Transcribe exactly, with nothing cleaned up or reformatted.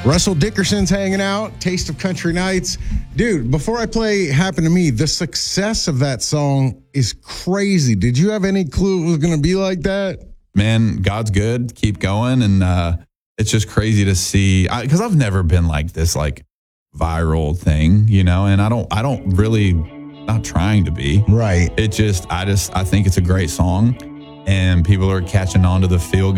Russell Dickerson's hanging out. Taste of Country Nights. Dude, before I play Happen to Me, the success of that song is crazy. Did you have any clue it was going to be like that? Man, God's good. Keep going. And uh, it's just crazy to see, because I've never been like this, like viral thing, you know, and I don't, I don't really, not trying to be. Right. It just, I just, I think it's a great song and people are catching on to the feel